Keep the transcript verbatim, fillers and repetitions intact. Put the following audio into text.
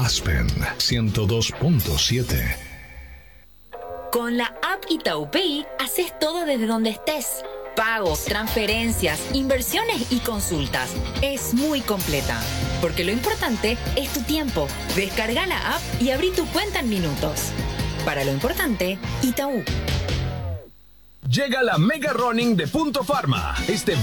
Aspen ciento dos punto siete. Con la app Itaú Pay, haces todo desde donde estés. Pagos, transferencias, inversiones y consultas. Es muy completa. Porque lo importante es tu tiempo. Descarga la app y abrí tu cuenta en minutos. Para lo importante, Itaú. Llega la Mega Running de Punto Pharma. Este